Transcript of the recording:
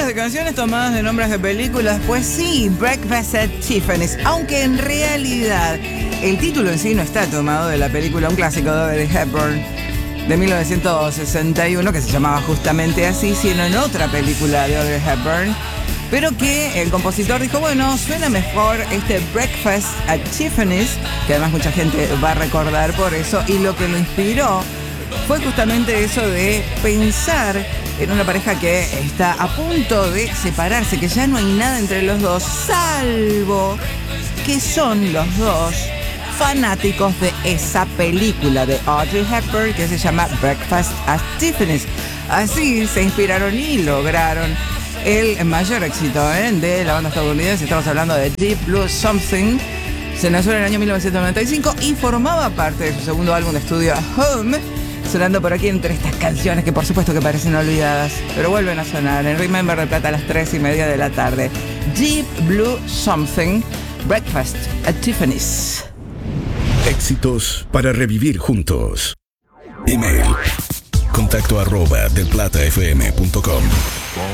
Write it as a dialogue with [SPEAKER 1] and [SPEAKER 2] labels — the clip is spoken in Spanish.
[SPEAKER 1] nombres de canciones tomadas de nombres de películas, pues sí, Breakfast at Tiffany's, aunque en realidad el título en sí no está tomado de la película, un clásico de Audrey Hepburn de 1961, que se llamaba justamente así, sino en otra película de Audrey Hepburn, pero que el compositor dijo, bueno, suena mejor este Breakfast at Tiffany's, que además mucha gente va a recordar por eso, y lo que lo inspiró fue justamente eso de pensar en una pareja que está a punto de separarse, que ya no hay nada entre los dos, salvo que son los dos fanáticos de esa película de Audrey Hepburn que se llama Breakfast at Tiffany's. Así se inspiraron y lograron el mayor éxito de la banda estadounidense. Estamos hablando de Deep Blue Something. Se lanzó en el año 1995 y formaba parte de su segundo álbum de estudio, Home, sonando por aquí entre estas canciones que por supuesto que parecen olvidadas, pero vuelven a sonar en Remember de Plata a las 3:30 de la tarde. Deep Blue Something, Breakfast at Tiffany's.
[SPEAKER 2] Éxitos para revivir juntos. Email: contacto@delplatafm.com.